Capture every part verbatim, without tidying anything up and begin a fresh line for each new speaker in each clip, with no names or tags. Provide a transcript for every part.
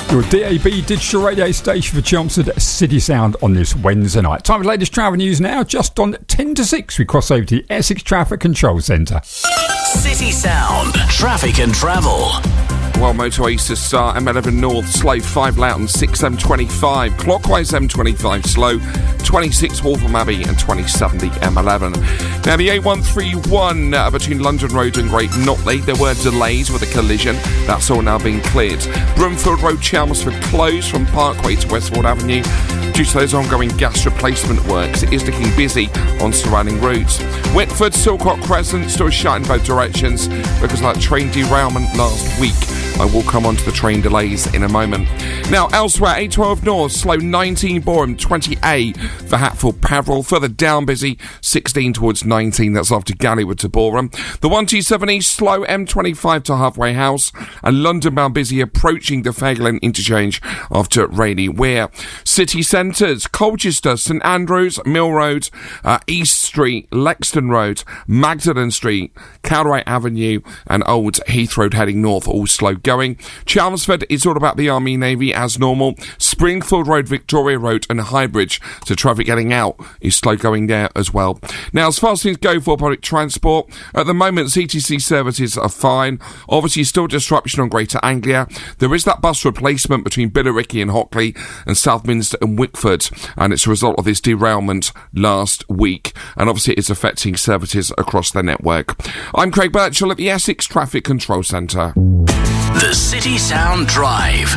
Your D A B digital radio station for Chelmsford City Sound on this Wednesday night. Time for the latest travel news now. Just on ten to six, we cross over to the Essex Traffic Control Centre.
City Sound, traffic and travel.
Well, motorways to start, M eleven North, slow, five Loughton, six M twenty-five, clockwise M twenty-five, slow, twenty-six Waltham Abbey and twenty-seven the M eleven. Now, the A one thirty-one uh, between London Road and Great Notley, there were delays with a collision. That's all now being cleared. Broomfield Road, Chelmsford, closed from Parkway to Westward Avenue due to those ongoing gas replacement works. It is looking busy on surrounding routes. Whitford, Silcock Crescent, still shut in both directions because of that train derailment last week. I will come on to the train delays in a moment. Now, elsewhere, A twelve North, slow nineteen Boreham, twenty A for Hatfield Peveril. Further down, busy, sixteen towards nineteen. That's after Gallywood to Boreham. The one two seven East, slow M twenty-five to Halfway House. And London bound busy approaching the Fairglen interchange after Rainy Weir. City centres, Colchester, St Andrews, Mill Road, uh, East Street, Lexton Road, Magdalen Street, Cowdray Avenue and Old Heath Road heading north, all slow going. Chelmsford is all about the Army Navy as normal. Springfield Road, Victoria Road and Highbridge, so traffic getting out is slow going there as well. Now, as far as things go for public transport, at the moment C T C services are fine. Obviously still disruption on Greater Anglia. There is that bus replacement between Billericay and Hockley and Southminster and Wickford, and it's a result of this derailment last week, and obviously it's affecting services across the network. I'm Craig Birchall at the Essex Traffic Control Centre.
The City Sound Drive.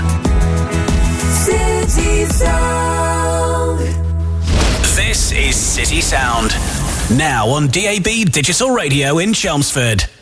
City Sound.
This is City Sound. Now on D A B Digital Radio in Chelmsford.